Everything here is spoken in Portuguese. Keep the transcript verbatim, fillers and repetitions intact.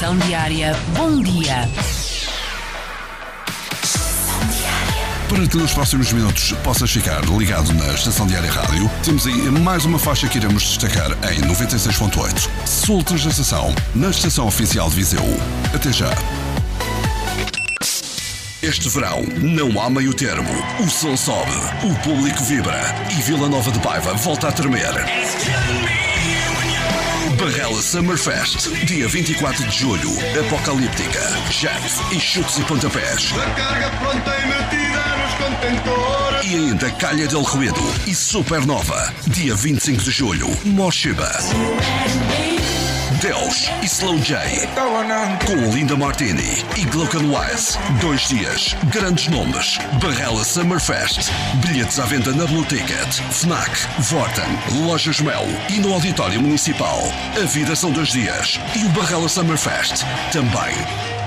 Estação Diária. Bom dia. Para que nos próximos minutos possas ficar ligado na Estação Diária Rádio, temos aí mais uma faixa que iremos destacar em noventa e seis ponto oito. Soltos da estação, na Estação Oficial de Viseu. Até já. Este verão não há meio termo. O som sobe, o público vibra e Vila Nova de Paiva volta a tremer. Barrela Summer Fest, dia vinte e quatro de julho. Apocalíptica, Jeff e chutes e pontapés. A carga pronta e metida nos contentores. E ainda Calha del Ruedo e Supernova, dia vinte e cinco de julho. Moshiba, Deus e Slow J, com Linda Martini e Glocken Wise. Dois dias, grandes nomes. Barrela Summer Fest. Bilhetes à venda na Blue Ticket, Fnac, Vorten, Lojas Mel e no Auditório Municipal. A vida são dois dias e o Barrela Summer Fest também.